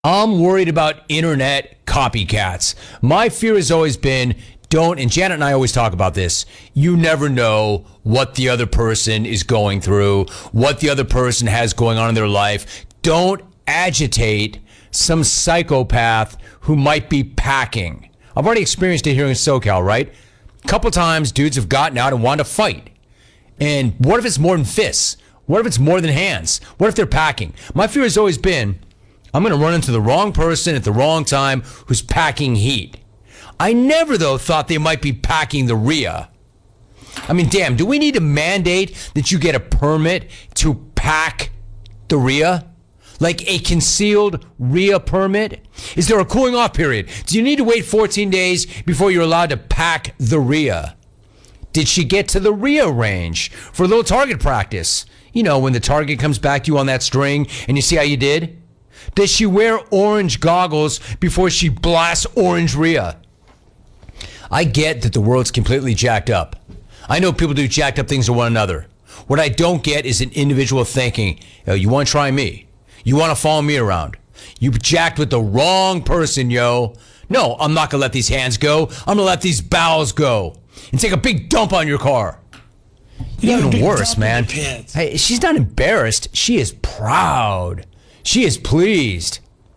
I'm worried about internet copycats. My fear has always been don't, and Janet and I always talk about this, you never know what the other person is going through, what the other person has going on in their life. Don't agitate some psychopath who might be packing. I've already experienced it here in SoCal, right? A couple times dudes have gotten out and wanted to fight. And what if it's more than fists? What if it's more than hands? What if they're packing? My fear has always been, I'm going to run into the wrong person at the wrong time who's packing heat. I never, though, thought they might be packing the RIA. I mean, damn, do we need to mandate that you get a permit to pack the RIA? Like a concealed RIA permit? Is there a cooling off period? Do you need to wait 14 days before you're allowed to pack the RIA? Did she get to the RIA range for a little target practice? You know, when the target comes back to you on that string and you see how you did? Does she wear orange goggles before she blasts orange RIA? I get that the world's completely jacked up. I know people do jacked up things to one another. What I don't get is an individual thinking, yo, you want to try me? You want to follow me around? You jacked with the wrong person, yo. No, I'm not going to let these hands go. I'm going to let these bowels go and take a big dump on your car. Even worse, man. Hey, she's not embarrassed. She is proud. She is pleased.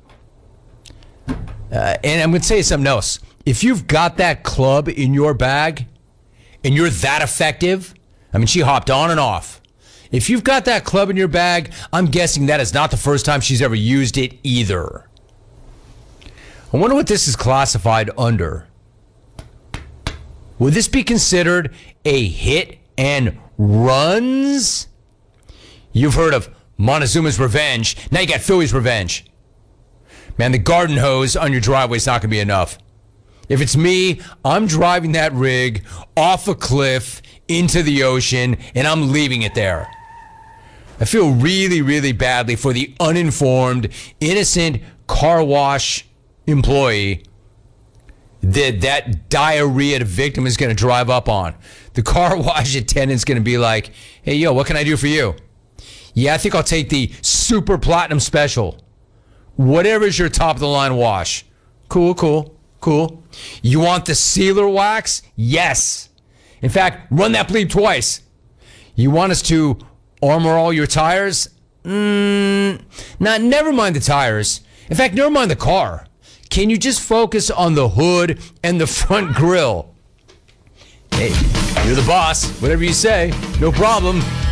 And I'm going to tell you something else. If you've got that club in your bag and you're that effective, I mean, she hopped on and off. If you've got that club in your bag, I'm guessing that is not the first time she's ever used it either. I wonder what this is classified under. Would this be considered a hit and runs? You've heard of Montezuma's revenge. Now you got Philly's revenge. Man, the garden hose on your driveway is not going to be enough. If it's me, I'm driving that rig off a cliff into the ocean, and I'm leaving it there. I feel really, really badly for the uninformed, innocent car wash employee that diarrhea victim is going to drive up on. The car wash attendant's going to be like, hey, yo, what can I do for you? Yeah, I think I'll take the super platinum special. Whatever's your top of the line wash. Cool. You want the sealer wax? Yes. In fact, run that bleed twice. You want us to armor all your tires? Never mind the tires. In fact, never mind the car. Can you just focus on the hood and the front grille? Hey, you're the boss. Whatever you say, no problem.